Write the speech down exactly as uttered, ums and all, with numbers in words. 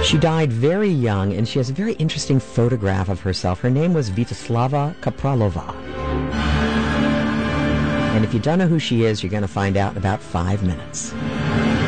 She died very young, and she has a very interesting photograph of herself. Her name was Vyacheslava Kapralova. And if you don't know who she is, you're going to find out in about five minutes.